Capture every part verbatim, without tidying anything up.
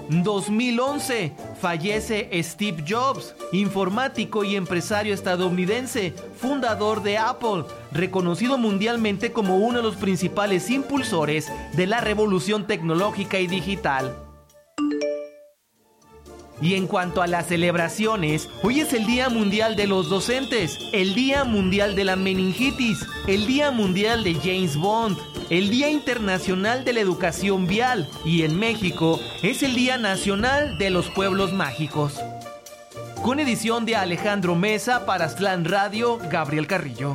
dos mil once, fallece Steve Jobs, informático y empresario estadounidense, fundador de Apple, reconocido mundialmente como uno de los principales impulsores de la revolución tecnológica y digital. Y en cuanto a las celebraciones, hoy es el Día Mundial de los Docentes, el Día Mundial de la Meningitis, el Día Mundial de James Bond, el Día Internacional de la Educación Vial y en México es el Día Nacional de los Pueblos Mágicos. Con edición de Alejandro Mesa para Aztlán Radio, Gabriel Carrillo.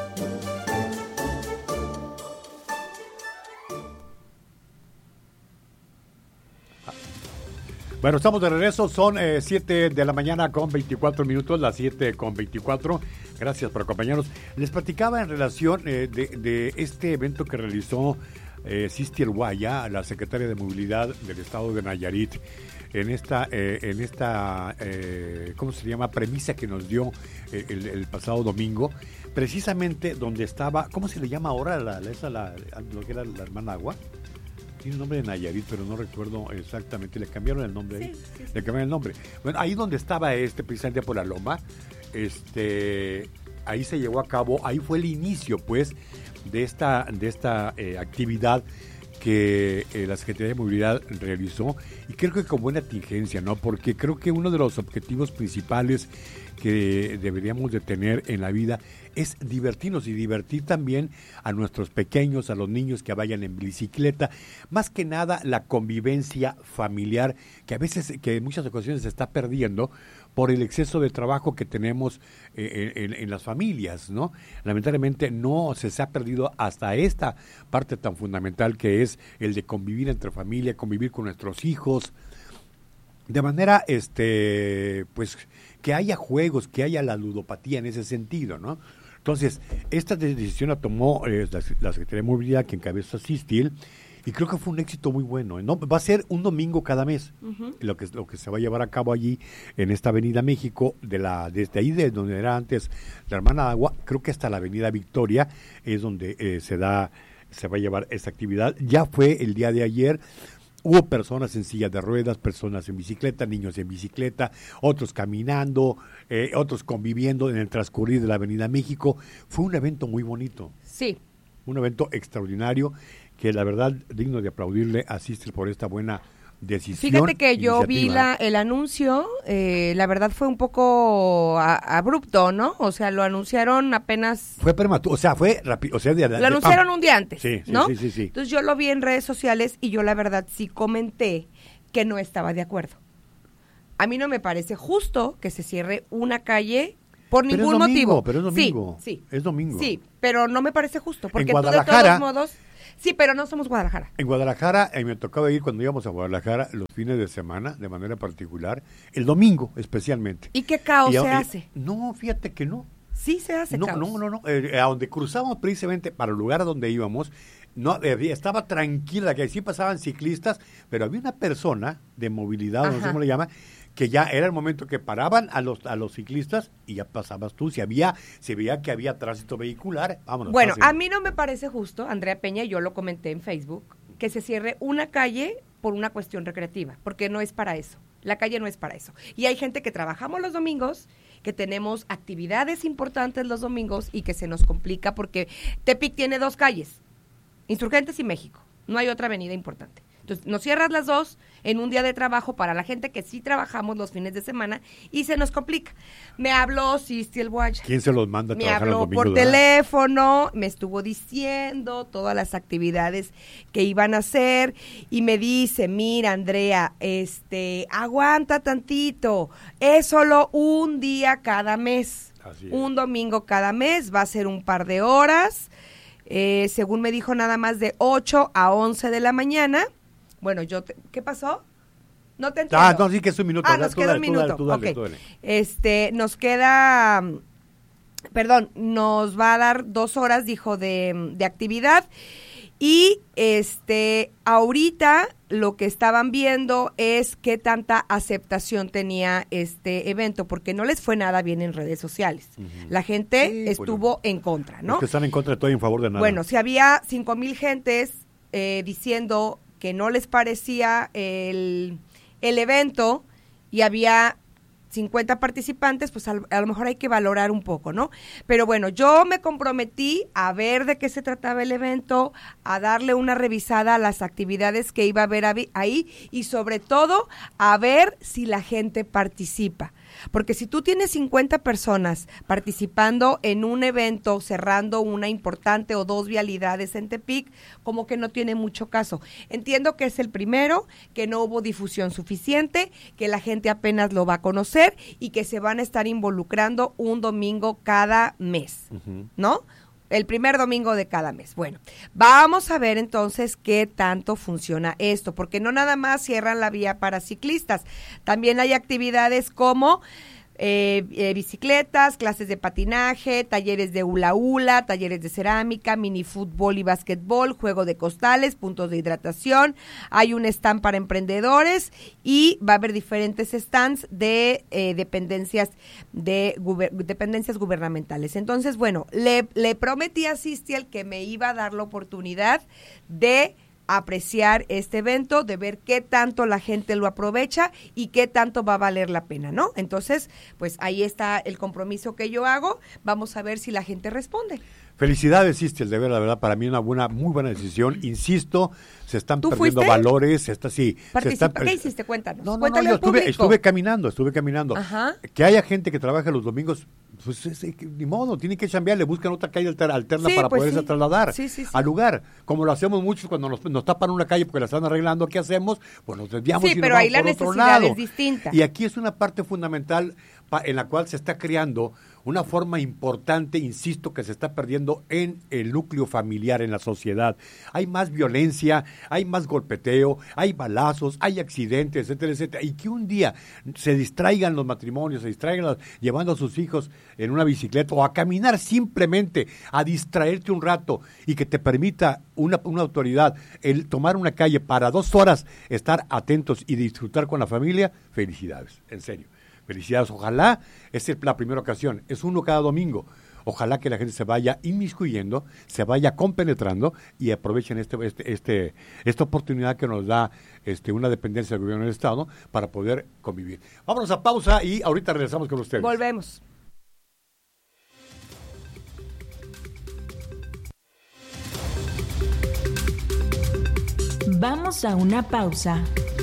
Bueno, estamos de regreso, son eh, siete de la mañana con veinticuatro minutos, las siete con veinticuatro. Gracias por acompañarnos. Les platicaba en relación eh, de, de este evento que realizó eh, Sistiel Guaya, la secretaria de Movilidad del Estado de Nayarit, en esta, eh, en esta eh, ¿cómo se llama?, premisa que nos dio eh, el, el pasado domingo, precisamente donde estaba, ¿cómo se le llama ahora la, esa, la, lo que era la hermana Agua? Tiene un nombre de Nayarit, pero no recuerdo exactamente. Le cambiaron el nombre ahí. Sí, sí, sí. Le cambiaron el nombre. Bueno, ahí donde estaba este, precisamente por la Loma, este, ahí se llevó a cabo, ahí fue el inicio, pues, de esta, de esta eh, actividad que eh, la Secretaría de Movilidad realizó, y creo que con buena tingencia, ¿no? Porque creo que uno de los objetivos principales que deberíamos de tener en la vida es divertirnos y divertir también a nuestros pequeños, a los niños que vayan en bicicleta, más que nada la convivencia familiar que a veces, que en muchas ocasiones se está perdiendo por el exceso de trabajo que tenemos eh, en, en las familias, ¿no? Lamentablemente no se, se ha perdido hasta esta parte tan fundamental que es el de convivir entre familia, convivir con nuestros hijos, de manera, este, pues, que haya juegos, que haya la ludopatía en ese sentido, ¿no? Entonces, esta decisión la tomó eh, la, la Secretaría de Movilidad, que encabeza Sistiel, y creo que fue un éxito muy bueno, ¿no? Va a ser un domingo cada mes, uh-huh. lo que lo que se va a llevar a cabo allí en esta Avenida México, de la desde ahí de donde era antes la Hermana Agua, creo que hasta la Avenida Victoria es donde eh, se da se va a llevar esta actividad. Ya fue el día de ayer. Hubo personas en silla de ruedas, personas en bicicleta, niños en bicicleta, otros caminando, eh, otros conviviendo en el transcurrir de la Avenida México. Fue un evento muy bonito. Sí. Un evento extraordinario que la verdad digno de aplaudirle a Sistiel por esta buena decisión. Fíjate que yo vi la, el anuncio, eh, la verdad fue un poco a, abrupto, ¿no? O sea, lo anunciaron apenas... Fue prematuro, o sea, fue rápido. O sea, de, lo de, anunciaron pam. un día antes, sí, sí, ¿no? Sí, sí, sí. Entonces yo lo vi en redes sociales y yo la verdad sí comenté que no estaba de acuerdo. A mí no me parece justo que se cierre una calle por pero ningún es domingo, motivo. Pero es domingo, sí, sí. Es domingo. Sí, pero no me parece justo, porque en Guadalajara, tú de todos modos... Sí, pero no somos Guadalajara. En Guadalajara, a mí me tocaba ir cuando íbamos a Guadalajara los fines de semana, de manera particular, el domingo especialmente. ¿Y qué caos y, se y, hace? No, fíjate que no. Sí se hace no, caos. No, no, no. Eh, a donde cruzábamos precisamente para el lugar a donde íbamos, no eh, estaba tranquila, que sí pasaban ciclistas, pero había una persona de movilidad, no sé cómo le llama, que ya era el momento que paraban a los a los ciclistas y ya pasabas tú. Si había, se veía que había tránsito vehicular, vámonos. Bueno, fácil. A mí no me parece justo, Andrea Peña, yo lo comenté en Facebook, que se cierre una calle por una cuestión recreativa, porque no es para eso. La calle no es para eso. Y hay gente que trabajamos los domingos, que tenemos actividades importantes los domingos y que se nos complica porque Tepic tiene dos calles, Insurgentes y México. No hay otra avenida importante. Entonces, nos cierras las dos en un día de trabajo para la gente que sí trabajamos los fines de semana y se nos complica. Me habló Sistiel Guaya. ¿Quién se los manda a me trabajar habló los domingos, por ¿verdad? teléfono, me estuvo diciendo todas las actividades que iban a hacer y me dice, mira, Andrea, este, aguanta tantito, es solo un día cada mes, Así es. Un domingo cada mes, va a ser un par de horas, eh, según me dijo nada más de ocho a once de la mañana. Bueno, yo, te, ¿qué pasó? No te entiendo. Ah, no, sí que es un minuto. Ah, nos queda dale, un minuto. Tú dale, Okay. tú dale. Este, nos queda, perdón, nos va a dar dos horas, dijo, de, de actividad. Y, este, ahorita lo que estaban viendo es qué tanta aceptación tenía este evento, porque no les fue nada bien en redes sociales. Uh-huh. La gente sí, estuvo bueno, en contra, ¿no? Los que están en contra de todo y en favor de nada. Bueno, si había cinco mil gentes eh, diciendo que no les parecía el, el evento y había cincuenta participantes, pues a, a lo mejor hay que valorar un poco, ¿no? Pero bueno, yo me comprometí a ver de qué se trataba el evento, a darle una revisada a las actividades que iba a haber ahí y sobre todo a ver si la gente participa. Porque si tú tienes cincuenta personas participando en un evento, cerrando una importante o dos vialidades en Tepic, como que no tiene mucho caso. Entiendo que es el primero, que no hubo difusión suficiente, que la gente apenas lo va a conocer y que se van a estar involucrando un domingo cada mes, uh-huh. ¿no? El primer domingo de cada mes. Bueno, vamos a ver entonces qué tanto funciona esto, porque no nada más cierran la vía para ciclistas, también hay actividades como eh, eh, bicicletas, clases de patinaje, talleres de hula hula, talleres de cerámica, minifútbol y básquetbol, juego de costales, puntos de hidratación, hay un stand para emprendedores y va a haber diferentes stands de eh, dependencias de guber- dependencias gubernamentales. Entonces, bueno, le, le prometí a Cistiel que me iba a dar la oportunidad de apreciar este evento, de ver qué tanto la gente lo aprovecha y qué tanto va a valer la pena, ¿no? Entonces, pues ahí está el compromiso que yo hago, vamos a ver si la gente responde. Felicidades, Cistiel, de ver, la verdad, para mí una buena, muy buena decisión. Insisto, se están ¿Tú perdiendo fuiste? valores. Esta, sí, se están per- ¿Qué hiciste? Cuéntanos. No, no, no, Cuéntale yo al estuve, público. estuve caminando, estuve caminando. Ajá. Que haya gente que trabaja los domingos, pues es, es, ni modo, tienen que chambear, le buscan otra calle alter, alterna Sí, para pues poderse sí. trasladar Sí, sí, sí. al lugar. Como lo hacemos muchos cuando nos, nos tapan una calle porque la están arreglando, ¿qué hacemos? Pues nos desviamos Sí, y pero nos ahí vamos la por otro necesidad lado. es distinta. Y aquí es una parte fundamental pa, en la cual se está creando una forma importante, insisto, que se está perdiendo en el núcleo familiar, en la sociedad. Hay más violencia, hay más golpeteo, hay balazos, hay accidentes, etcétera, etcétera. Y que un día se distraigan los matrimonios, se distraigan los, llevando a sus hijos en una bicicleta o a caminar simplemente, a distraerte un rato y que te permita una, una autoridad el tomar una calle para dos horas, estar atentos y disfrutar con la familia, felicidades, en serio. Felicidades, ojalá, esta es la primera ocasión, es uno cada domingo. Ojalá que la gente se vaya inmiscuyendo, se vaya compenetrando y aprovechen este, este, este, esta oportunidad que nos da este, una dependencia del gobierno del Estado para poder convivir. Vámonos a pausa y ahorita regresamos con ustedes. Volvemos. Vamos a una pausa.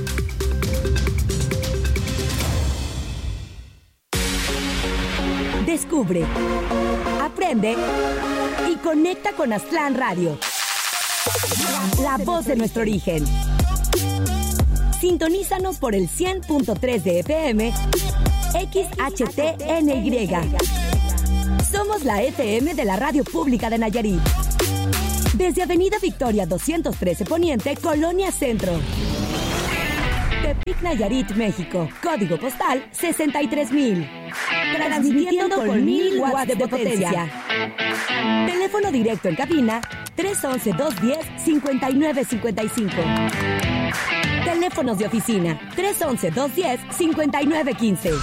Descubre, aprende y conecta con Aztlán Radio, la voz de nuestro origen. Sintonízanos por el cien punto tres de F M, X H T N Y. Somos la F M de la Radio Pública de Nayarit. Desde Avenida Victoria doscientos trece Poniente, Colonia Centro. Tepic, Nayarit, México. Código postal sesenta y tres mil. Transmitiendo con mil watts de potencia. Teléfono directo en cabina tres once, dos diez, cincuenta y nueve cincuenta y cinco. Teléfonos de oficina tres once, dos diez, cincuenta y nueve quince.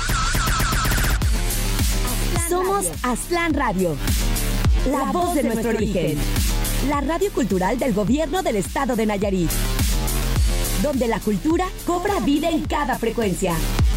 Somos Aztlán Radio, la voz de nuestro origen. La radio cultural del gobierno del estado de Nayarit, donde la cultura cobra vida en cada frecuencia.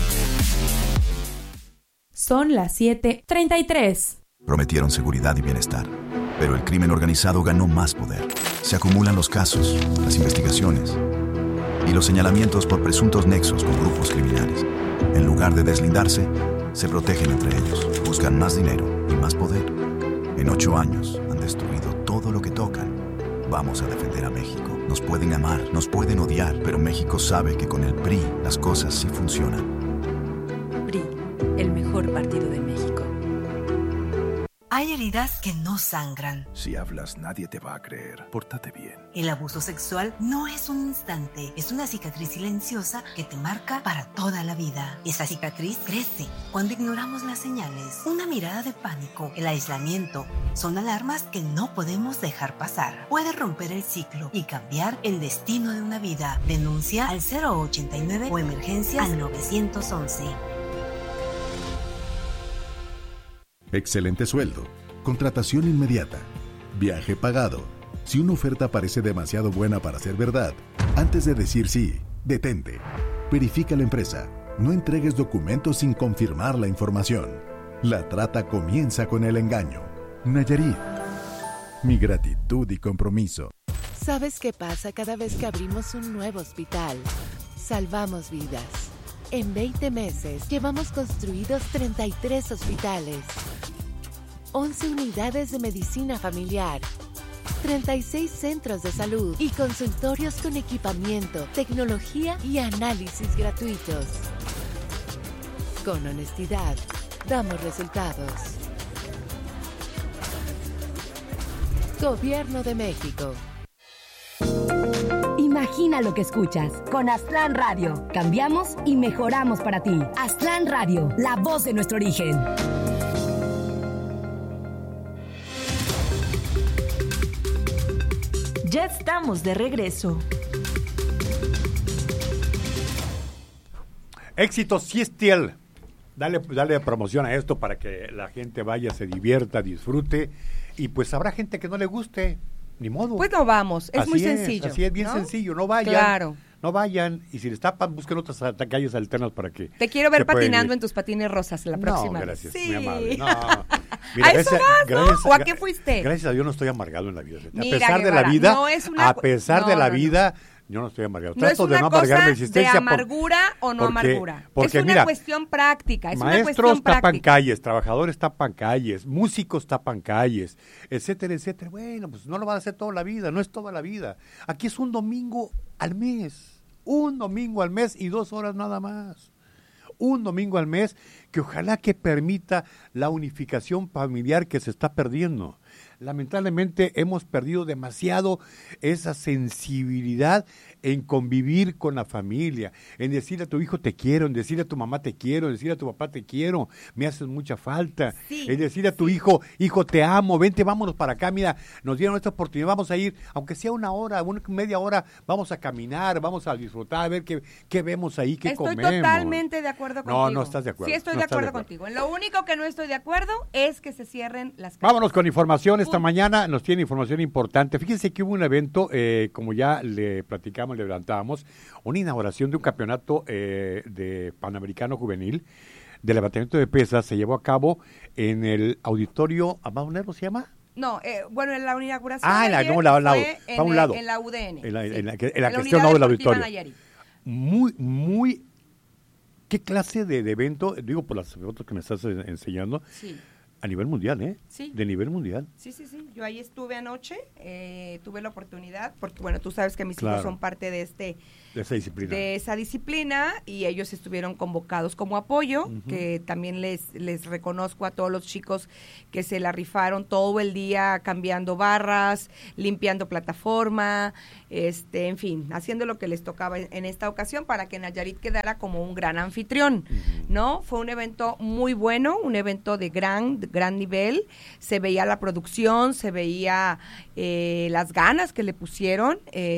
Son las siete treinta y tres. Prometieron seguridad y bienestar, pero el crimen organizado ganó más poder. Se acumulan los casos, las investigaciones y los señalamientos por presuntos nexos con grupos criminales. En lugar de deslindarse, se protegen entre ellos, buscan más dinero y más poder. En ocho años han destruido todo lo que tocan. Vamos a defender a México. Nos pueden amar, nos pueden odiar, pero México sabe que con el P R I las cosas sí funcionan. P R I, el mejor partido de México. Hay heridas que no sangran. Si hablas, nadie te va a creer. Pórtate bien. El abuso sexual no es un instante, es una cicatriz silenciosa que te marca para toda la vida. Esa cicatriz crece cuando ignoramos las señales. Una mirada de pánico, el aislamiento, son alarmas que no podemos dejar pasar. Puede romper el ciclo y cambiar el destino de una vida. Denuncia al cero ochenta y nueve o emergencias al nueve once. Excelente sueldo, contratación inmediata, viaje pagado. Si una oferta parece demasiado buena para ser verdad, antes de decir sí, detente. Verifica la empresa. No entregues documentos sin confirmar la información. La trata comienza con el engaño. Nayarit. Mi gratitud y compromiso. ¿Sabes qué pasa cada vez que abrimos un nuevo hospital? Salvamos vidas. En veinte meses llevamos construidos treinta y tres hospitales, once unidades de medicina familiar, treinta y seis centros de salud y consultorios con equipamiento, tecnología y análisis gratuitos. Con honestidad, damos resultados. Gobierno de México. Imagina lo que escuchas. Con Aztlán Radio. Cambiamos y mejoramos para ti. Aztlán Radio, la voz de nuestro origen. Ya estamos de regreso. Éxito Siestiel. Dale, dale promoción a esto para que la gente vaya, se divierta, disfrute. Y pues habrá gente que no le guste. Ni modo. Pues no vamos, es así muy es, sencillo. Así es, bien ¿no? sencillo, no vayan. Claro. No vayan, y si les tapan, busquen otras calles alternas para que... Te quiero ver patinando ir. en tus patines rosas la próxima. No, gracias, sí. muy amable. No. Mira, ¿a eso vas, no? gracias, ¿O a qué fuiste? Gracias a Dios no estoy amargado en la vida. Mira, a pesar Guevara, de la vida, no es una... a pesar no, de la no, vida... No. Yo no estoy amargado. No Trato es una de no cosa amargar mi existencia. de amargura por, o no porque, amargura. Porque, es una mira, cuestión práctica. Es maestros una cuestión tapan práctica. calles, trabajadores tapan calles, músicos tapan calles, etcétera, etcétera. Bueno, pues no lo van a hacer toda la vida, no es toda la vida. Aquí es un domingo al mes, un domingo al mes y dos horas nada más. Un domingo al mes que ojalá que permita la unificación familiar que se está perdiendo. Lamentablemente hemos perdido demasiado esa sensibilidad en convivir con la familia, en decirle a tu hijo te quiero, en decirle a tu mamá te quiero, en decirle a tu papá te quiero, me haces mucha falta, sí, en decirle a tu sí. hijo, hijo te amo, vente, vámonos para acá, mira, nos dieron esta oportunidad, vamos a ir, aunque sea una hora, una media hora, vamos a caminar, vamos a disfrutar, a ver qué, qué vemos ahí, qué estoy comemos. Estoy totalmente de acuerdo contigo. No, no estás de acuerdo. Sí, estoy no de estás acuerdo, de acuerdo contigo. En lo único que no estoy de acuerdo es que se cierren las calles. Vámonos con información esta Punto. mañana, nos tiene información importante. Fíjense que hubo un evento, eh, como ya le platicamos, le adelantábamos, una inauguración de un campeonato eh, de Panamericano Juvenil de levantamiento de pesas, se llevó a cabo en el auditorio, ¿Amado Nervo se llama? No, eh, bueno, en la inauguración Ah, en la, ayer no, la, la, fue en, a un lado. en la U D N. En la, sí. en la, en la, en la En la cuestión Unidad no del Deportiva auditorio. Nayarit. Muy, muy, ¿qué clase de, de evento? Digo, por las fotos que me estás eh, enseñando. Sí. A nivel mundial, ¿eh? Sí. De nivel mundial. Sí, sí, sí. Yo ahí estuve anoche, eh, tuve la oportunidad, porque bueno, tú sabes que mis Claro. hijos son parte de este, De esa disciplina. de esa disciplina y ellos estuvieron convocados como apoyo, Ujú. que también les, les reconozco a todos los chicos que se la rifaron todo el día cambiando barras, limpiando plataforma, este, en fin, haciendo lo que les tocaba en, en esta ocasión para que Nayarit quedara como un gran anfitrión, Ujú. ¿no? Fue un evento muy bueno, un evento de gran, de gran nivel, se veía la producción, se veía eh, las ganas que le pusieron,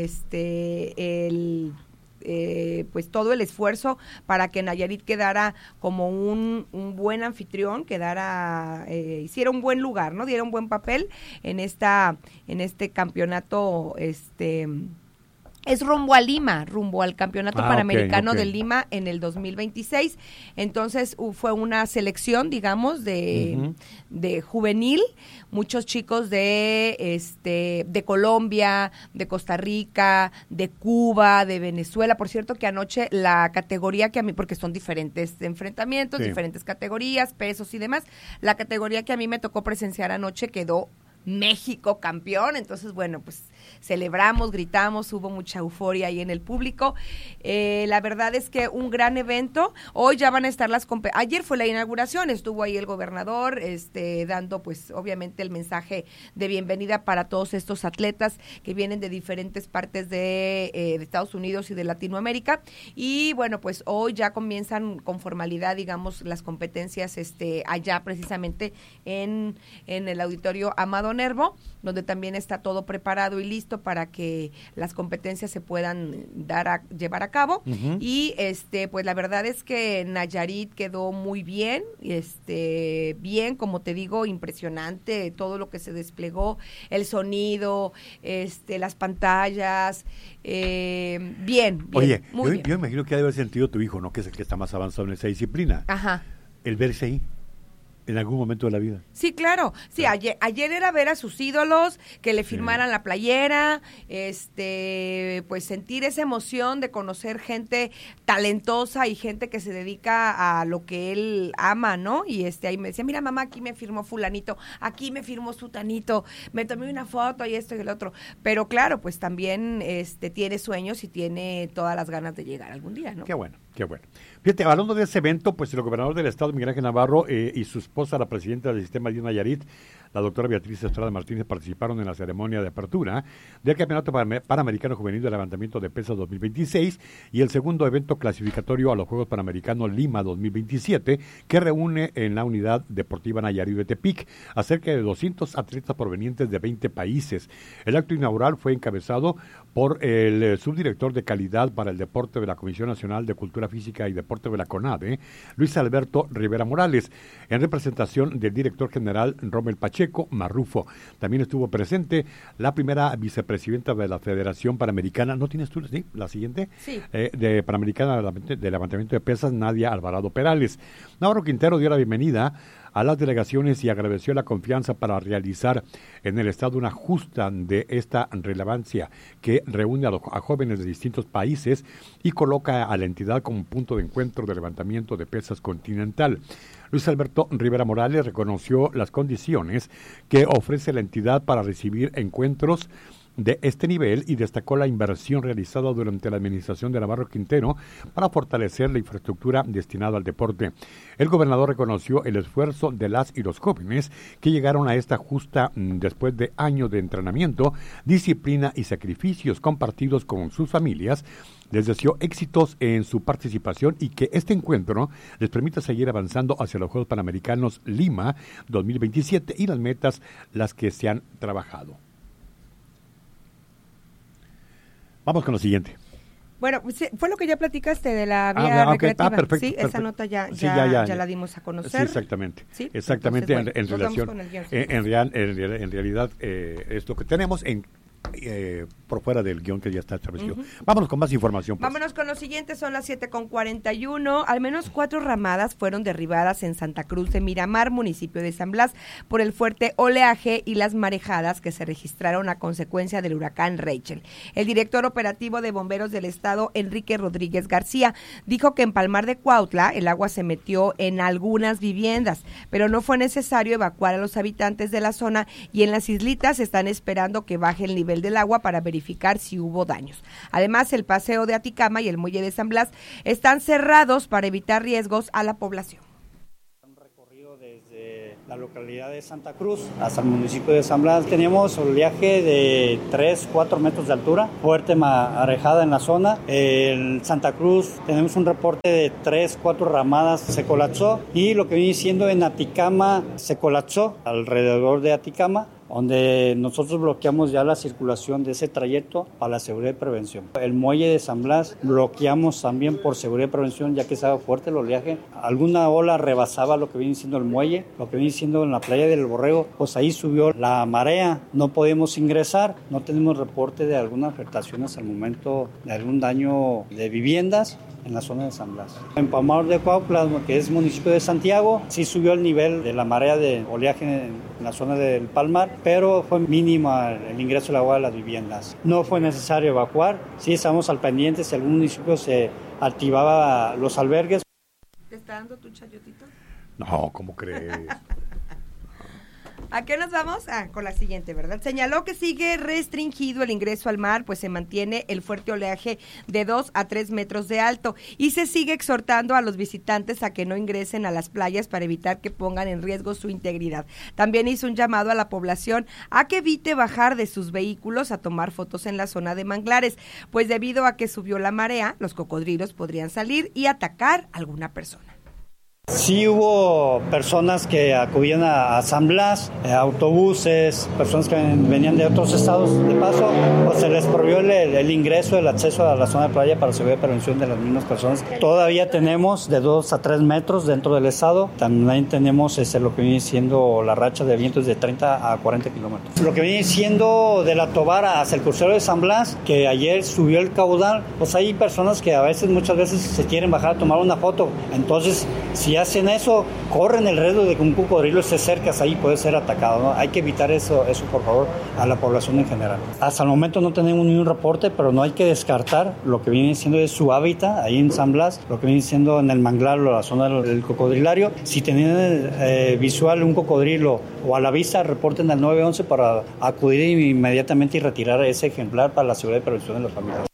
este, el eh, pues todo el esfuerzo para que Nayarit quedara como un, un buen anfitrión, quedara, eh, hiciera un buen lugar, ¿no? Diera un buen papel en esta, en este campeonato, este es rumbo a Lima, rumbo al Campeonato Ah, Panamericano ok, ok. de Lima en el dos mil veintiséis. Entonces uh, fue una selección, digamos, de, Ujú. de juvenil, muchos chicos de este de Colombia, de Costa Rica, de Cuba, de Venezuela. Por cierto que anoche la categoría que a mí, porque son diferentes enfrentamientos, Sí. diferentes categorías, pesos y demás, la categoría que a mí me tocó presenciar anoche quedó México campeón, entonces bueno, pues celebramos, gritamos, hubo mucha euforia ahí en el público. Eh, la verdad es que un gran evento. Hoy ya van a estar las compe- ayer fue la inauguración, estuvo ahí el gobernador este dando pues obviamente el mensaje de bienvenida para todos estos atletas que vienen de diferentes partes de, eh, de Estados Unidos y de Latinoamérica. Y bueno, pues hoy ya comienzan con formalidad, digamos, las competencias este allá precisamente en, en el auditorio Amado Nervo, donde también está todo preparado y listo para que las competencias se puedan dar a, llevar a cabo. Uh-huh. Y este, pues la verdad es que Nayarit quedó muy bien, este, bien, como te digo, impresionante todo lo que se desplegó, el sonido, este, las pantallas, eh, bien, bien. Oye, muy yo, bien. yo imagino que ha de haber sentido tu hijo, ¿no? Que es el que está más avanzado en esa disciplina. Ajá. El verse ahí. En algún momento de la vida. Sí, claro. Sí, claro. Ayer, ayer era ver a sus ídolos, que le firmaran sí. la playera, este, pues sentir esa emoción de conocer gente talentosa y gente que se dedica a lo que él ama, ¿no? Y este ahí me decía, mira mamá, aquí me firmó fulanito, aquí me firmó sutanito, me tomé una foto y esto y el otro. Pero claro, pues también este tiene sueños y tiene todas las ganas de llegar algún día, ¿no? Qué bueno, qué bueno. Fíjate, hablando de ese evento, pues el gobernador del estado, Miguel Ángel Navarro, eh, y su esposa, la presidenta del sistema de Nayarit, la doctora Beatriz Estrada Martínez, participaron en la ceremonia de apertura del Campeonato Panamericano Juvenil de Levantamiento de Pesas dos mil veintiséis y el segundo evento clasificatorio a los Juegos Panamericanos Lima dos mil veintisiete, que reúne en la Unidad Deportiva Nayarit de Tepic a cerca de doscientos atletas provenientes de veinte países. El acto inaugural fue encabezado por el subdirector de calidad para el deporte de la Comisión Nacional de Cultura Física y Deporte de la CONADE, Luis Alberto Rivera Morales, en representación del director general Rommel Pacheco Marrufo. También estuvo presente la primera vicepresidenta de la Federación Panamericana, ¿no tienes tú, sí? La siguiente, sí. eh, de Panamericana de Levantamiento de Pesas, Nadia Alvarado Perales. Navarro Quintero dio la bienvenida a las delegaciones y agradeció la confianza para realizar en el Estado una justa de esta relevancia que reúne a, los, a jóvenes de distintos países y coloca a la entidad como punto de encuentro de levantamiento de pesas continental. Luis Alberto Rivera Morales reconoció las condiciones que ofrece la entidad para recibir encuentros de este nivel y destacó la inversión realizada durante la administración de Navarro Quintero para fortalecer la infraestructura destinada al deporte. El gobernador reconoció el esfuerzo de las y los jóvenes que llegaron a esta justa después de años de entrenamiento, disciplina y sacrificios compartidos con sus familias. Les deseó éxitos en su participación y que este encuentro les permita seguir avanzando hacia los Juegos Panamericanos Lima dos mil veintisiete y las metas las que se han trabajado. Vamos con lo siguiente. Bueno, fue lo que ya platicaste de la vía ah, okay. recreativa. Ah, perfecto, sí, perfecto. esa nota ya, ya, sí, ya, ya, ya la dimos a conocer. Sí, exactamente. ¿Sí? Exactamente. Entonces, en, bueno, en relación, guión, en, en, real, en, en realidad eh, es lo que tenemos en Eh, por fuera del guión que ya está establecido. Uh-huh. Vámonos con más información. Pues. Vámonos con lo siguiente, son las siete con cuarenta y uno. Al menos cuatro ramadas fueron derribadas en Santa Cruz de Miramar, municipio de San Blas, por el fuerte oleaje y las marejadas que se registraron a consecuencia del huracán Rachel. El director operativo de bomberos del estado, Enrique Rodríguez García, dijo que en Palmar de Cuautla el agua se metió en algunas viviendas, pero no fue necesario evacuar a los habitantes de la zona y en las islitas están esperando que baje el nivel del agua para verificar si hubo daños. Además, el paseo de Aticama y el muelle de San Blas están cerrados para evitar riesgos a la población. Un recorrido desde la localidad de Santa Cruz hasta el municipio de San Blas. Teníamos oleaje de tres, cuatro metros de altura, fuerte marejada en la zona. En Santa Cruz tenemos un reporte de tres, cuatro ramadas, se colapsó, y lo que viene siendo en Aticama se colapsó alrededor de Aticama, donde nosotros bloqueamos ya la circulación de ese trayecto para la seguridad y prevención. El muelle de San Blas bloqueamos también por seguridad y prevención, ya que estaba fuerte el oleaje. Alguna ola rebasaba lo que viene siendo el muelle, lo que viene siendo en la playa del Borrego, pues ahí subió la marea, no podemos ingresar, no tenemos reporte de algunas afectaciones al momento de algún daño de viviendas en la zona de San Blas. En Palmar de Cuautla, que es municipio de Santiago, sí subió el nivel de la marea de oleaje en la zona del Palmar, pero fue mínima el ingreso del agua a las viviendas. No fue necesario evacuar, sí estamos al pendiente si algún municipio se activaba los albergues. ¿Te está dando tu chayotito? No, ¿cómo crees? ¿A qué nos vamos? Ah, con la siguiente, ¿verdad? Señaló que sigue restringido el ingreso al mar, pues se mantiene el fuerte oleaje de dos a tres metros de alto y se sigue exhortando a los visitantes a que no ingresen a las playas para evitar que pongan en riesgo su integridad. También hizo un llamado a la población a que evite bajar de sus vehículos a tomar fotos en la zona de manglares, pues debido a que subió la marea, los cocodrilos podrían salir y atacar a alguna persona. Sí hubo personas que acudían a, a San Blas, eh, autobuses, personas que ven, venían de otros estados de paso, pues se les prohibió el, el ingreso, el acceso a la zona de playa para seguridad y prevención de las mismas personas. Todavía tenemos de dos a tres metros dentro del estado, también tenemos este, lo que viene siendo la racha de vientos de treinta a cuarenta kilómetros. Lo que viene siendo de la Tobar hacia el crucero de San Blas, que ayer subió el caudal, pues hay personas que a veces, muchas veces se quieren bajar a tomar una foto, entonces si hacen eso, corren el riesgo de que un cocodrilo esté cerca, ahí puede ser atacado, ¿no? Hay que evitar eso, eso por favor, a la población en general. Hasta el momento no tenemos ni un reporte, pero no hay que descartar lo que viene siendo de su hábitat, ahí en San Blas, lo que viene siendo en el manglar o la zona del cocodrilario. Si tienen eh, visual un cocodrilo o a la vista, reporten al nueve once para acudir inmediatamente y retirar ese ejemplar para la seguridad y prevención de las familias.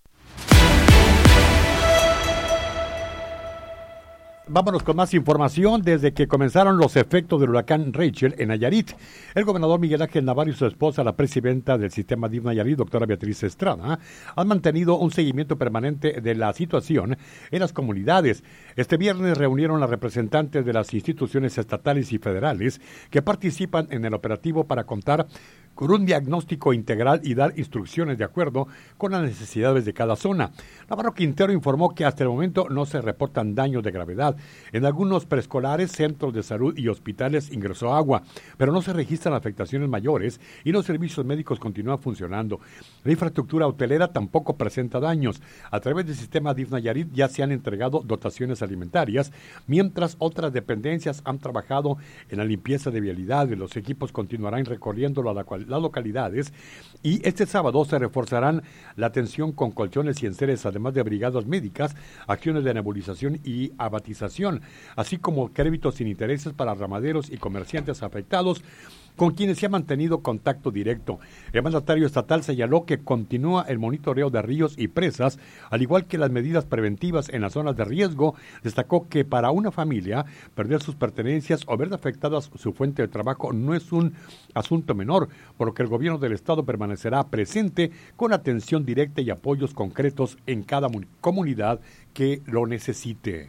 Vámonos con más información. Desde que comenzaron los efectos del huracán Rachel en Nayarit, el gobernador Miguel Ángel Navarro y su esposa, la presidenta del sistema D I F Nayarit, doctora Beatriz Estrada, han mantenido un seguimiento permanente de la situación en las comunidades. Este viernes reunieron a representantes de las instituciones estatales y federales que participan en el operativo para contar con un diagnóstico integral y dar instrucciones de acuerdo con las necesidades de cada zona. Navarro Quintero informó que hasta el momento no se reportan daños de gravedad. En algunos preescolares, centros de salud y hospitales ingresó agua, pero no se registran afectaciones mayores y los servicios médicos continúan funcionando. La infraestructura hotelera tampoco presenta daños. A través del sistema D I F Nayarit ya se han entregado dotaciones alimentarias, mientras otras dependencias han trabajado en la limpieza de vialidades. Los equipos continuarán recorriendo la las localidades y este sábado se reforzarán la atención con colchones y enseres, además de brigadas médicas, acciones de nebulización y abatización, así como créditos sin intereses para ramaderos y comerciantes afectados, con quienes se ha mantenido contacto directo. El mandatario estatal señaló que continúa el monitoreo de ríos y presas, al igual que las medidas preventivas en las zonas de riesgo. Destacó que para una familia, perder sus pertenencias o ver afectadas su fuente de trabajo no es un asunto menor, por lo que el gobierno del estado permanecerá presente con atención directa y apoyos concretos en cada comunidad que lo necesite.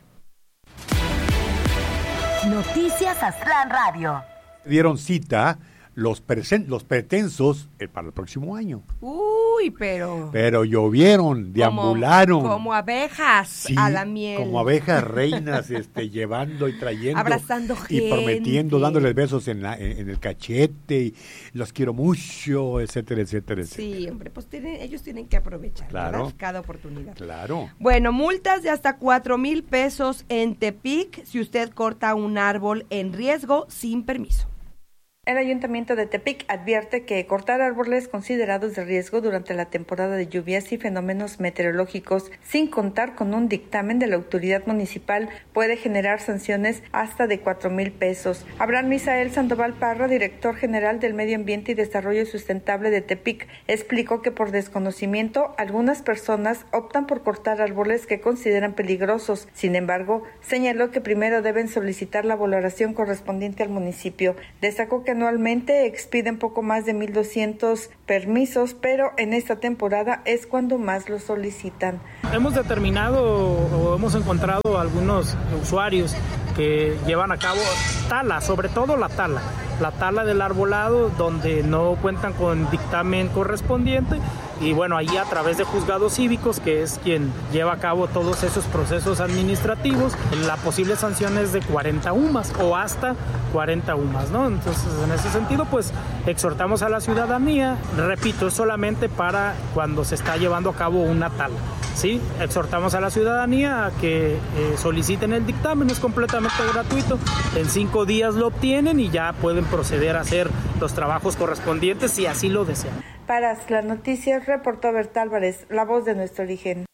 Noticias Aztlán Radio. Dieron cita los, presen- los pretensos eh, para el próximo año. Uy, pero... Pero llovieron, deambularon. Como, como abejas sí, a la miel. Como abejas reinas, este, llevando y trayendo. Abrazando gente. Y prometiendo, dándoles besos en, la, en, en el cachete, y los quiero mucho, etcétera, etcétera, etcétera. Sí, hombre, pues tienen, ellos tienen que aprovechar, claro, ¿verdad? Cada oportunidad. Claro. Bueno, multas de hasta cuatro mil pesos en Tepic si usted corta un árbol en riesgo sin permiso. El Ayuntamiento de Tepic advierte que cortar árboles considerados de riesgo durante la temporada de lluvias y fenómenos meteorológicos sin contar con un dictamen de la autoridad municipal puede generar sanciones hasta de cuatro mil pesos. Abraham Misael Sandoval Parra, director general del Medio Ambiente y Desarrollo Sustentable de Tepic, explicó que por desconocimiento algunas personas optan por cortar árboles que consideran peligrosos. Sin embargo, señaló que primero deben solicitar la valoración correspondiente al municipio. Destacó que anualmente expiden poco más de mil doscientos permisos, pero en esta temporada es cuando más los solicitan. Hemos determinado o hemos encontrado algunos usuarios que llevan a cabo tala, sobre todo la tala, la tala del arbolado donde no cuentan con dictamen correspondiente y bueno, ahí a través de juzgados cívicos, que es quien lleva a cabo todos esos procesos administrativos, la posible sanción es de cuarenta UMAS o hasta cuarenta UMAS, ¿no? Entonces, en ese sentido, pues exhortamos a la ciudadanía, repito, es solamente para cuando se está llevando a cabo una tala, ¿sí? Exhortamos a la ciudadanía a que eh, soliciten el dictamen, es completamente gratuito, en cinco días lo obtienen y ya pueden proceder a hacer los trabajos correspondientes si así lo desean. Para las noticias, reportó Berta Álvarez, la voz de nuestro origen.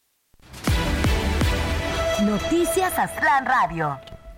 Noticias Aztlán Radio.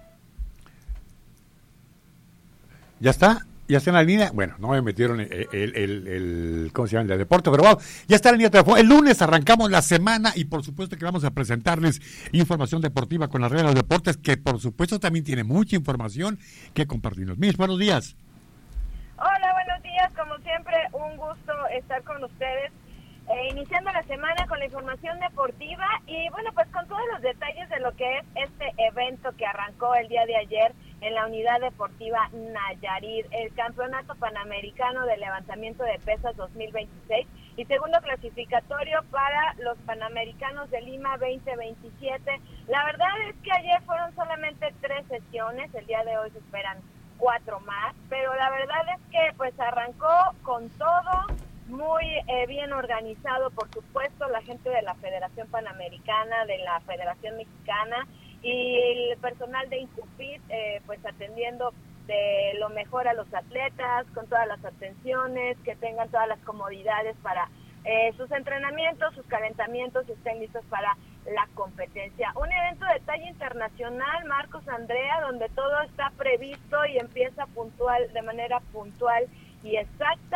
¿Ya está? ¿Ya está en la línea? Bueno, no me metieron el, el, el, el ¿cómo se llama? El deporte, pero wow, ya está en la línea de teléfono. El lunes arrancamos la semana y por supuesto que vamos a presentarles información deportiva con las reglas de deportes, que por supuesto también tiene mucha información que compartirnos. Mis buenos días. Hola, buenos días, como siempre, un gusto estar con ustedes, eh, iniciando la semana con la información deportiva y bueno, pues con todos los detalles de lo que es este evento que arrancó el día de ayer en la Unidad Deportiva Nayarit, el Campeonato Panamericano de Levantamiento de Pesas dos mil veintiséis y segundo clasificatorio para los Panamericanos de Lima veinte veintisiete. La verdad es que ayer fueron solamente tres sesiones, el día de hoy se esperan cuatro más, pero la verdad es que pues arrancó con todo, muy eh, bien organizado, por supuesto, la gente de la Federación Panamericana, de la Federación Mexicana y el personal de Incufit, eh, pues atendiendo de lo mejor a los atletas, con todas las atenciones, que tengan todas las comodidades para eh, sus entrenamientos, sus calentamientos, y estén listos para la competencia. Un evento de talla internacional, Marcos, Andrea, donde todo está previsto y empieza puntual, de manera puntual y exacta.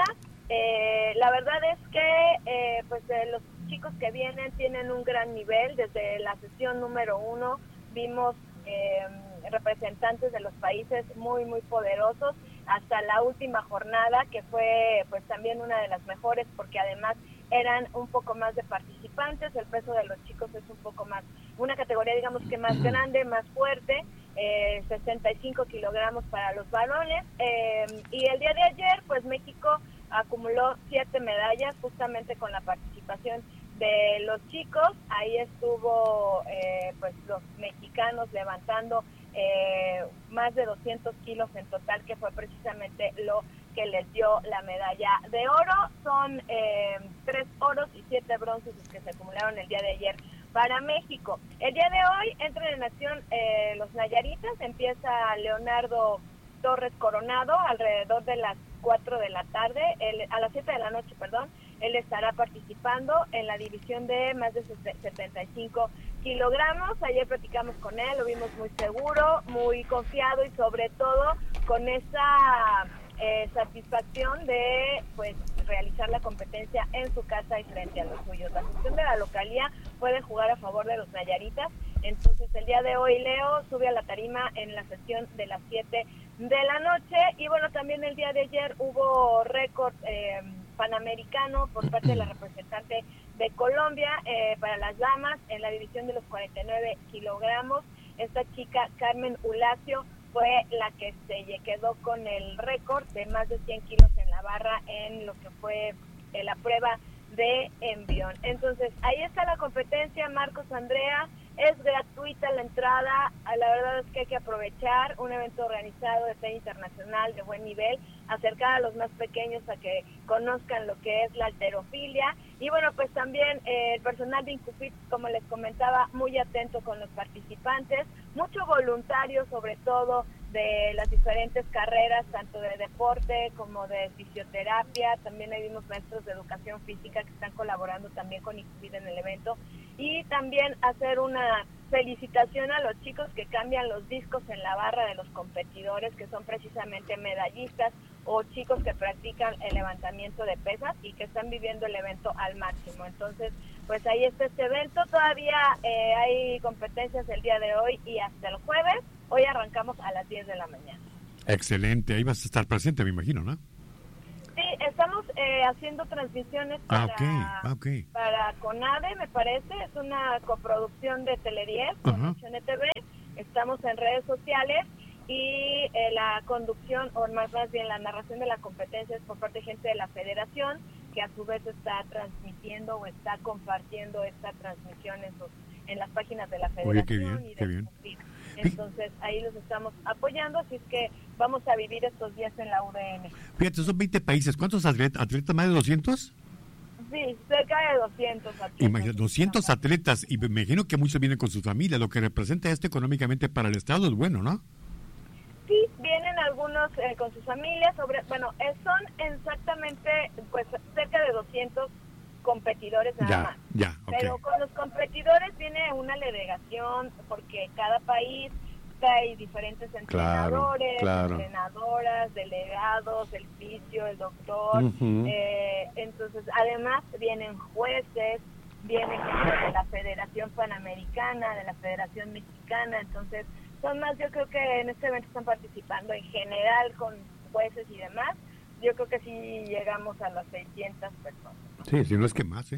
Eh, la verdad es que eh, pues eh, los chicos que vienen tienen un gran nivel. Desde la sesión número uno vimos eh, representantes de los países muy muy poderosos hasta la última jornada, que fue pues también una de las mejores, porque además eran un poco más de participantes. El peso de los chicos es un poco más, una categoría digamos que más grande, más fuerte, eh, sesenta y cinco kilogramos para los varones, eh, y el día de ayer pues México acumuló siete medallas justamente con la participación de los chicos. Ahí estuvo eh, pues los mexicanos levantando eh, más de doscientos kilos en total, que fue precisamente lo que les dio la medalla de oro. Son eh, tres oros y siete bronces los que se acumularon el día de ayer para México. El día de hoy entran en acción eh, los nayaritas. Empieza Leonardo Torres Coronado alrededor de las cuatro de la tarde, él, a las siete de la noche, perdón. Él estará participando en la división de más de setenta y cinco kilogramos. Ayer platicamos con él, lo vimos muy seguro, muy confiado y sobre todo con esa eh, satisfacción de pues realizar la competencia en su casa y frente a los suyos. La sesión de la localía puede jugar a favor de los nayaritas. Entonces el día de hoy Leo sube a la tarima en la sesión de las siete de la noche. Y bueno, también el día de ayer hubo récord eh, panamericano por parte de la representante de Colombia eh, para las damas en la división de los cuarenta y nueve kilogramos. Esta chica, Carmen Ulacio, fue la que se quedó con el récord de más de cien kilos en la barra en lo que fue eh, la prueba de envión. Entonces ahí está la competencia, Marcos, Andrea. Es gratuita la entrada, la verdad es que hay que aprovechar un evento organizado de talla internacional de buen nivel, acercar a los más pequeños a que conozcan lo que es la halterofilia. Y bueno, pues también eh, el personal de Incufit, como les comentaba, muy atento con los participantes, mucho voluntario sobre todo de las diferentes carreras, tanto de deporte como de fisioterapia. También hay unos maestros de educación física que están colaborando también con Incufit en el evento. Y también hacer una felicitación a los chicos que cambian los discos en la barra de los competidores, que son precisamente medallistas o chicos que practican el levantamiento de pesas y que están viviendo el evento al máximo. Entonces, pues ahí está este evento. Todavía eh, hay competencias el día de hoy y hasta el jueves. Hoy arrancamos a las diez de la mañana. Excelente, ahí vas a estar presente, me imagino, ¿no? Sí, estamos eh, haciendo transmisiones para, ah, okay. Ah, okay. para CONADE, me parece. Es una coproducción de Tele diez con uh-huh. T V. Estamos en redes sociales y eh, la conducción, o más, más bien la narración de la competencia es por parte de gente de la federación, que a su vez está transmitiendo o está compartiendo esta transmisión en, sus, en las páginas de la federación. Oye, qué bien, y de qué bien. Entonces ahí los estamos apoyando, así es que vamos a vivir estos días en la U D N. Fíjate, son veinte países. ¿Cuántos atletas? ¿Atletas más de doscientos? Sí, cerca de doscientos atletas. Imagínate, doscientos atletas, y me imagino que muchos vienen con sus familias, lo que representa esto económicamente para el Estado es bueno, ¿no? Sí, vienen algunos eh, con sus familias, sobre, bueno, eh, son exactamente pues cerca de doscientos competidores nada ya, más. Ya, okay. Pero con los competidores viene una delegación, porque cada país trae diferentes entrenadores, claro, claro. entrenadoras, delegados, el fisio, el doctor. Uh-huh. eh, entonces, además vienen jueces, vienen de la Federación Panamericana, de la Federación Mexicana. Entonces, son más, yo creo que en este evento están participando en general con jueces y demás. Yo creo que sí llegamos a las seiscientas personas. Sí, si no es que más, ¿eh?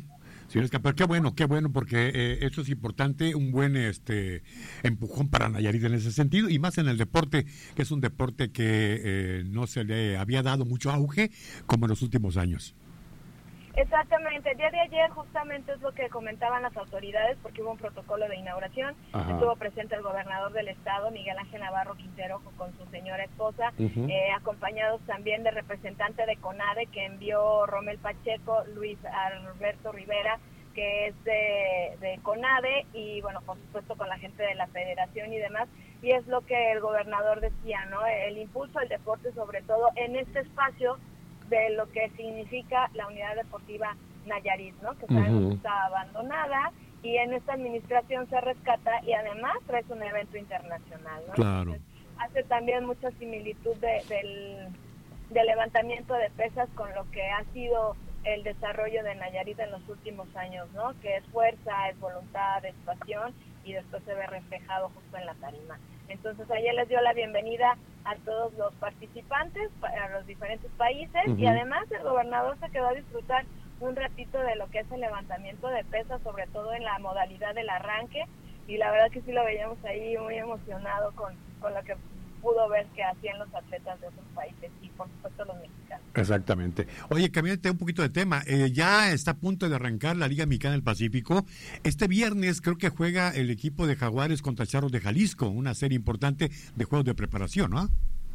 Señores campeones, qué bueno, qué bueno, porque eh, eso es importante, un buen este empujón para Nayarit en ese sentido, y más en el deporte, que es un deporte que eh, no se le había dado mucho auge como en los últimos años. Exactamente, el día de ayer justamente es lo que comentaban las autoridades, porque hubo un protocolo de inauguración. Ajá. Estuvo presente el gobernador del estado, Miguel Ángel Navarro Quintero, con su señora esposa, uh-huh. eh, acompañados también del representante de CONADE que envió Romel Pacheco, Luis Alberto Rivera, que es de, de CONADE, y bueno, por supuesto con la gente de la federación y demás, y es lo que el gobernador decía, ¿no? El impulso al deporte, sobre todo en este espacio de lo que significa la unidad deportiva Nayarit, ¿no? Que sabemos uh-huh. que está abandonada, y en esta administración se rescata, y además trae un evento internacional, ¿no? Claro. Entonces, hace también mucha similitud de, del, del levantamiento de pesas con lo que ha sido el desarrollo de Nayarit en los últimos años, ¿no? Que es fuerza, es voluntad, es pasión, y después se ve reflejado justo en la tarima. Entonces ayer les dio la bienvenida a todos los participantes, a los diferentes países, uh-huh. y además el gobernador se quedó a disfrutar un ratito de lo que es el levantamiento de pesas, sobre todo en la modalidad del arranque, y la verdad que sí lo veíamos ahí muy emocionado con, con lo que pudo ver que hacían los atletas de otros países, y por supuesto los mexicanos. Exactamente. Oye, cambiante un poquito de tema, eh, ya está a punto de arrancar la Liga Mexicana del Pacífico. Este viernes creo que juega el equipo de Jaguares contra Charros de Jalisco, una serie importante de juegos de preparación, ¿no?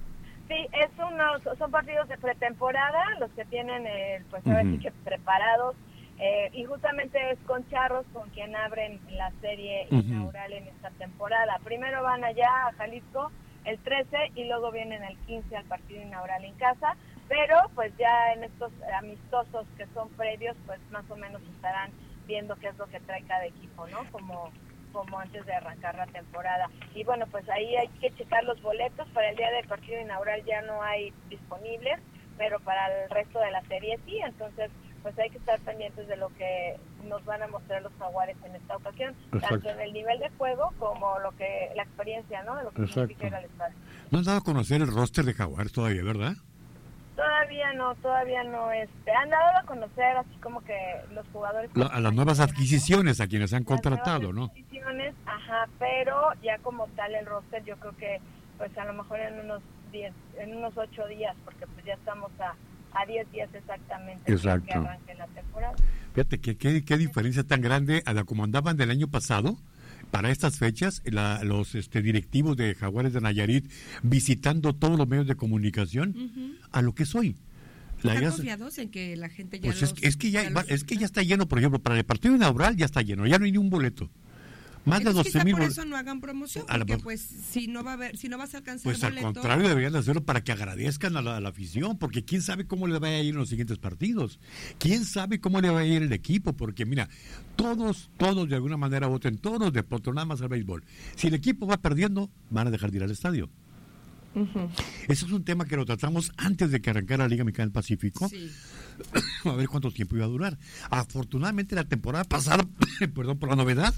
Sí, es unos, son partidos de pretemporada, los que tienen, eh, pues ahora sí que preparados, eh, y justamente es con Charros con quien abren la serie uh-huh. inaugural en esta temporada. Primero van allá a Jalisco el trece, y luego vienen el quince al partido inaugural en casa, pero pues ya en estos amistosos que son previos, pues más o menos estarán viendo qué es lo que trae cada equipo, ¿no? Como como antes de arrancar la temporada. Y bueno, pues ahí hay que checar los boletos. Para el día del partido inaugural ya no hay disponibles, pero para el resto de la serie sí. Entonces pues hay que estar pendientes de lo que nos van a mostrar los Jaguares en esta ocasión, Exacto. tanto en el nivel de juego como lo que la experiencia, ¿no? De lo que significa ir al estadio. No has dado a conocer el roster de Jaguares todavía, ¿verdad? Todavía no, todavía no. Este, han dado a conocer así como que los jugadores... La, a las nuevas adquisiciones, a quienes han contratado, ¿no? Adquisiciones, ajá, pero ya como tal el roster yo creo que pues a lo mejor en unos diez, en unos ocho días, porque pues ya estamos a... a diez días exactamente Exacto. que arranque la temporada. Fíjate que qué, qué diferencia tan grande a la como andaban del año pasado para estas fechas, la, los este, directivos de Jaguares de Nayarit visitando todos los medios de comunicación uh-huh. a lo que es hoy. ¿Están ya, confiados en que la gente ya pues los, es, es que ya, ya va, es que ya está lleno, por ejemplo, para el partido inaugural ya está lleno, ya no hay ni un boleto. Más de doce mil. Por eso no hagan promoción, porque pues si no va a haber, si no vas a alcanzar pues boleto. Al contrario, deberían hacerlo para que agradezcan a la, a la afición, porque quién sabe cómo le va a ir en los siguientes partidos, quién sabe cómo le va a ir el equipo, porque mira, todos, todos de alguna manera voten, todos los deportes, nada más al béisbol. Si el equipo va perdiendo, van a dejar de ir al estadio. Uh-huh. Eso es un tema que lo tratamos antes de que arrancara la Liga Mexicana del Pacífico. Sí. A ver cuánto tiempo iba a durar. Afortunadamente la temporada pasada, perdón por la novedad,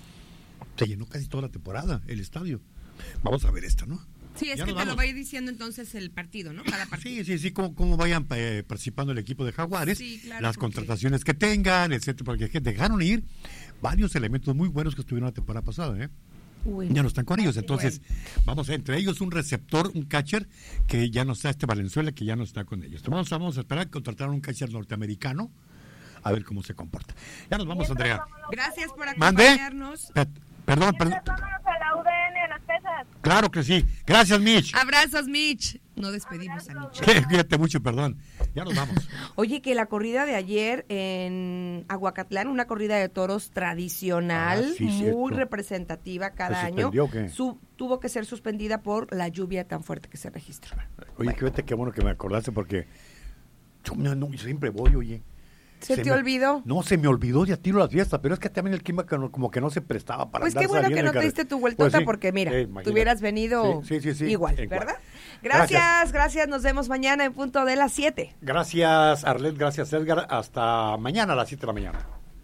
se llenó casi toda la temporada el estadio. Vamos a ver esta, ¿no? Sí, es ya que te lo va a ir diciendo entonces el partido, ¿no? Cada partido. Sí, sí, sí, cómo, cómo vayan eh, participando el equipo de Jaguares, sí, claro, las porque... contrataciones que tengan, etcétera, porque dejaron ir varios elementos muy buenos que estuvieron la temporada pasada, ¿eh? Uy, ya no están con ellos, entonces bueno. Vamos a entre ellos un receptor, un catcher que ya no está, este Valenzuela, que ya no está con ellos. Vamos, vamos a esperar que contrataron un catcher norteamericano a ver cómo se comporta. Ya nos vamos, Andrea. Gracias por acompañarnos. ¿Mande? Perdón, perdón. Vámonos a la U D N, a las pesas. Claro que sí. Gracias, Mitch. Abrazos, Mitch. No despedimos Abrazos. a Mitch. Cuídate mucho, perdón. Ya nos vamos. Oye, que la corrida de ayer en Aguacatlán, una corrida de toros tradicional, ah, sí, muy cierto. representativa cada año, su, tuvo que ser suspendida por la lluvia tan fuerte que se registró. Oye, bueno. Fíjate qué bueno que me acordaste porque yo, no, no, yo siempre voy, oye. ¿Se, ¿Se te me, olvidó? No, se me olvidó de a tiro la fiesta, pero es que también el clima como que no se prestaba para pues andar qué bueno que no te diste tu vueltota, pues sí, porque mira, eh, tú hubieras venido sí, sí, sí, sí, igual, igual, ¿verdad? Gracias, gracias, gracias, nos vemos mañana en punto de las siete. Gracias, Arlet, gracias, Edgar, hasta mañana a las siete de la mañana.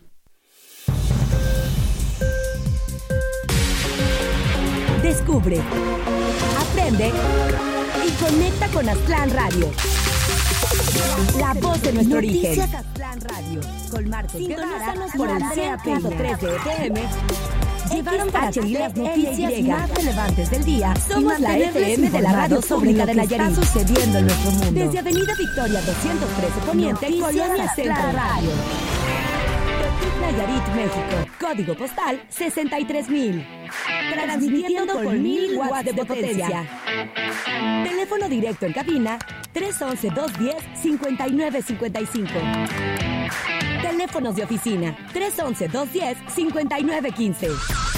Descubre, aprende y conecta con Aztlán Radio. La voz de nuestro origen. Noticias Aztlán Radio. Con Marcos Guevara, por el Andrea cien punto tres de F M. Llevaron para ti las noticias más relevantes del día. Somos la F M de la radio pública de Nayarit. Está sucediendo en nuestro mundo. Desde Avenida Victoria doscientos trece Poniente, Colonia Centro Radio. Nayarit, México. Código postal sesenta y tres mil. Transmitiendo con mil watts de potencia. Teléfono directo en cabina tres once, dos diez, cincuenta y nueve cincuenta y cinco. Teléfonos de oficina tres once, dos diez, cincuenta y nueve quince.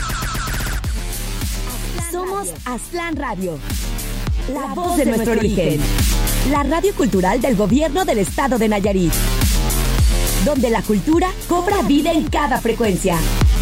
Somos Aztlán Radio. La voz de nuestro origen. La radio cultural del gobierno del estado de Nayarit. Donde la cultura cobra vida en cada frecuencia.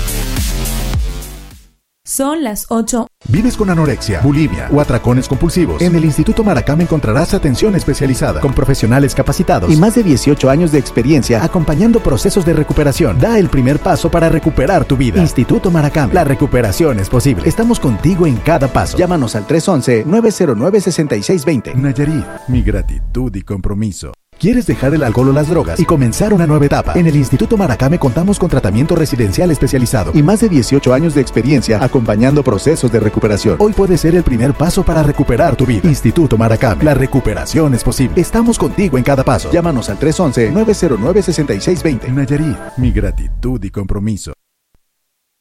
Son las ocho. ¿Vives con anorexia, bulimia o atracones compulsivos? En el Instituto Maracame encontrarás atención especializada con profesionales capacitados y más de dieciocho años de experiencia acompañando procesos de recuperación. Da el primer paso para recuperar tu vida. Instituto Maracame. La recuperación es posible. Estamos contigo en cada paso. Llámanos al tres once, nueve cero nueve, seis seis dos cero. Nayarit, mi gratitud y compromiso. ¿Quieres dejar el alcohol o las drogas y comenzar una nueva etapa? En el Instituto Maracame contamos con tratamiento residencial especializado y más de dieciocho años de experiencia acompañando procesos de recuperación. Hoy puede ser el primer paso para recuperar tu vida. Instituto Maracame. La recuperación es posible. Estamos contigo en cada paso. Llámanos al tres once, nueve cero nueve, seis seis dos cero. Nayarit, mi gratitud y compromiso.